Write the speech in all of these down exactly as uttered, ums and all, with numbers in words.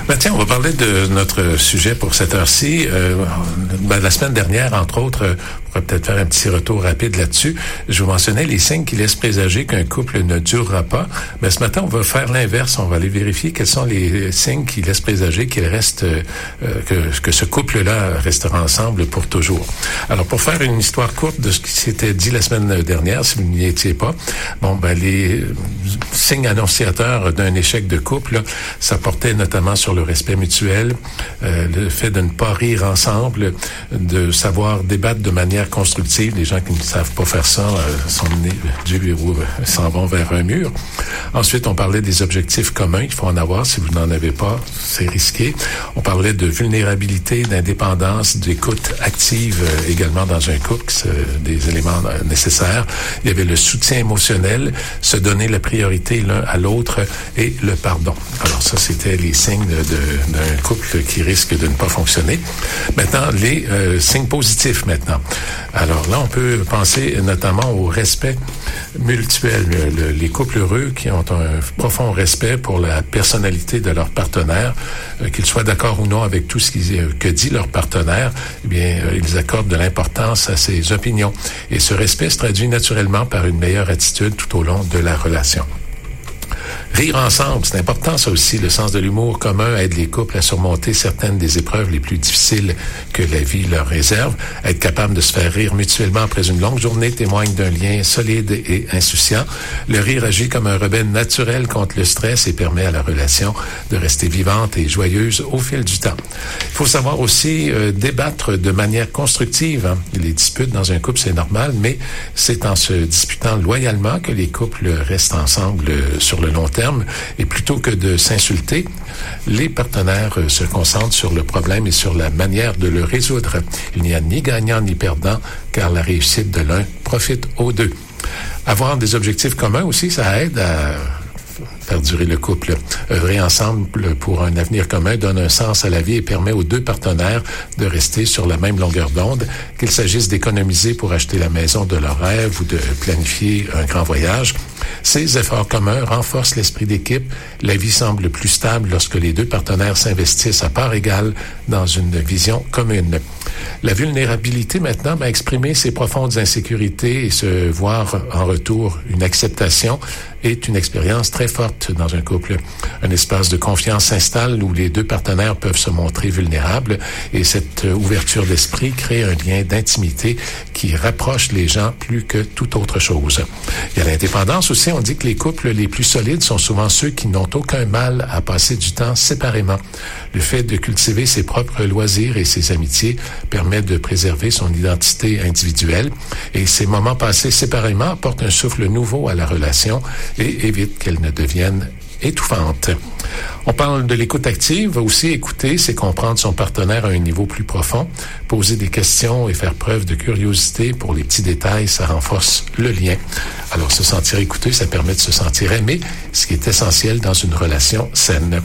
Ben tiens, on va parler de notre sujet pour cette heure-ci. Euh, ben, la semaine dernière, entre autres, on va peut-être faire un petit retour rapide là-dessus. Je vous mentionnais les signes qui laissent présager qu'un couple ne durera pas. Ben, ce matin, on va faire l'inverse. On va aller vérifier quels sont les signes qui laissent présager qu'il reste, euh, que, que ce couple-là restera ensemble pour toujours. Alors, pour faire une histoire courte de ce qui s'était dit la semaine dernière, si vous n'y étiez pas, bon, ben, les signes annonciateurs d'un échec de couple, là, ça portait notamment sur le respect mutuel, euh, le fait de ne pas rire ensemble, de savoir débattre de manière constructive. Les gens qui ne savent pas faire ça euh, sont menés du bureau, euh, s'en vont vers un mur. Ensuite, on parlait des objectifs communs. Il faut en avoir. Si vous n'en avez pas, c'est risqué. On parlait de vulnérabilité, d'indépendance, d'écoute active euh, également dans un couple, c'est des éléments euh, nécessaires. Il y avait le soutien émotionnel, se donner la priorité l'un à l'autre et le pardon. Alors ça, c'était les signes de, de, d'un couple qui risque de ne pas fonctionner. Maintenant, les euh, signes positifs maintenant. Alors là, on peut penser notamment au respect mutuel. Le, le, les couples heureux qui ont un profond respect pour la personnalité de leur partenaire, euh, qu'ils soient d'accord ou non avec tout ce qui, euh, que dit leur partenaire, eh bien, euh, ils accordent de l'importance à ses opinions. Et ce respect se traduit naturellement par une meilleure attitude tout au long de la relation. Rire ensemble, c'est important ça aussi. Le sens de l'humour commun aide les couples à surmonter certaines des épreuves les plus difficiles que la vie leur réserve. Être capable de se faire rire mutuellement après une longue journée témoigne d'un lien solide et insouciant. Le rire agit comme un rebelle naturel contre le stress et permet à la relation de rester vivante et joyeuse au fil du temps. Il faut savoir aussi euh, débattre de manière constructive. Hein. Les disputes dans un couple, c'est normal, mais c'est en se disputant loyalement que les couples restent ensemble euh, sur le long terme. Et plutôt que de s'insulter, les partenaires se concentrent sur le problème et sur la manière de le résoudre. Il n'y a ni gagnant ni perdant, car la réussite de l'un profite aux deux. Avoir des objectifs communs aussi, ça aide à faire durer le couple. Œuvrer ensemble pour un avenir commun donne un sens à la vie et permet aux deux partenaires de rester sur la même longueur d'onde, qu'il s'agisse d'économiser pour acheter la maison de leur rêve ou de planifier un grand voyage. Ces efforts communs renforcent l'esprit d'équipe. La vie semble plus stable lorsque les deux partenaires s'investissent à part égale dans une vision commune. La vulnérabilité maintenant, ben, exprimer ses profondes insécurités et se voir en retour une acceptation est une expérience très forte dans un couple. Un espace de confiance s'installe où les deux partenaires peuvent se montrer vulnérables et cette ouverture d'esprit crée un lien d'intimité qui rapproche les gens plus que toute autre chose. Il y a l'indépendance aussi. On dit que les couples les plus solides sont souvent ceux qui n'ont aucun mal à passer du temps séparément. Le fait de cultiver ses propres loisirs et ses amitiés permet de préserver son identité individuelle et ces moments passés séparément apportent un souffle nouveau à la relation et évitent qu'elle ne devienne étouffante. On parle de l'écoute active. Aussi, écouter, c'est comprendre son partenaire à un niveau plus profond. Poser des questions et faire preuve de curiosité pour les petits détails, ça renforce le lien. Alors, se sentir écouté, ça permet de se sentir aimé, ce qui est essentiel dans une relation saine.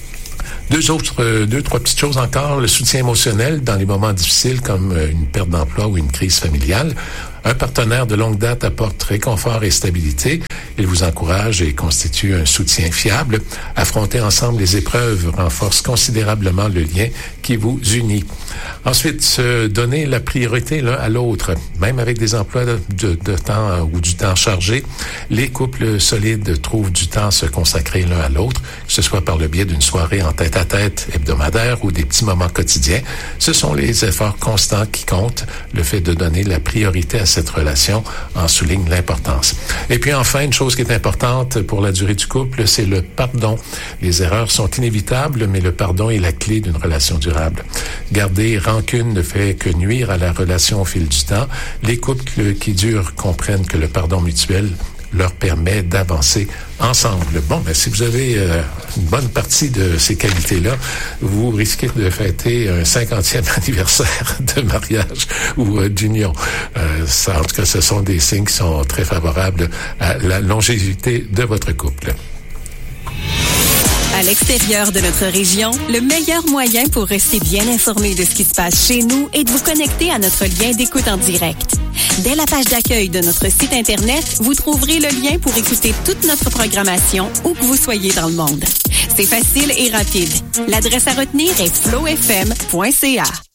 Deux autres, euh, deux, trois petites choses encore. Le soutien émotionnel dans les moments difficiles comme euh, une perte d'emploi ou une crise familiale. Un partenaire de longue date apporte réconfort et stabilité. Il vous encourage et constitue un soutien fiable. Affronter ensemble les épreuves renforce considérablement le lien qui vous unit. Ensuite, se donner la priorité l'un à l'autre, même avec des emplois de, de, de temps ou du temps chargé. Les couples solides trouvent du temps à se consacrer l'un à l'autre, que ce soit par le biais d'une soirée en tête-à-tête hebdomadaire ou des petits moments quotidiens. Ce sont les efforts constants qui comptent. Le fait de donner la priorité à cette relation en souligne l'importance. Et puis enfin, une chose qui est importante pour la durée du couple, c'est le pardon. Les erreurs sont inévitables, mais le pardon est la clé d'une relation durable. Garder rancune ne fait que nuire à la relation au fil du temps. Les couples qui durent comprennent que le pardon mutuel leur permet d'avancer ensemble. Bon, ben, si vous avez euh, une bonne partie de ces qualités-là, vous risquez de fêter un cinquantième anniversaire de mariage ou euh, d'union. Euh, ça, en tout cas, ce sont des signes qui sont très favorables à la longévité de votre couple. À l'extérieur de notre région, le meilleur moyen pour rester bien informé de ce qui se passe chez nous est de vous connecter à notre lien d'écoute en direct. Dès la page d'accueil de notre site Internet, vous trouverez le lien pour écouter toute notre programmation où que vous soyez dans le monde. C'est facile et rapide. L'adresse à retenir est flow f m point c a.